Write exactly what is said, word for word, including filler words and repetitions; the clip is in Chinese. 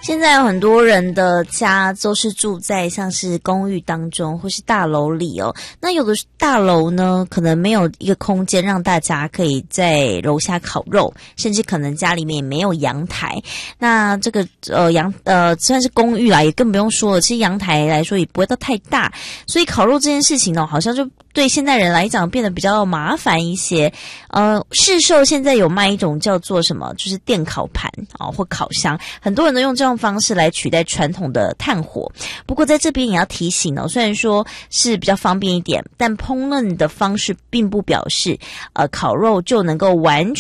现在有很多人的家都是住在像是公寓当中或是大楼里哦，那有的大楼呢可能没有一个空间让大家可以在楼下烤肉，甚至可能家里面也没有阳台。那这个呃阳呃虽然是公寓啦，也更不用说了，其实阳台来说也不会到太大，所以烤肉这件事情呢，好像就对现代人来讲变得比较麻烦一些。呃，市售现在有卖一种叫做什么，就是电烤盘啊、哦、或烤箱，很多人都用这种方式来取代传统的炭火。不过在这边也要提醒哦，虽然说是比较方便一点，但烹饪的方式并不表示呃烤肉就能够完全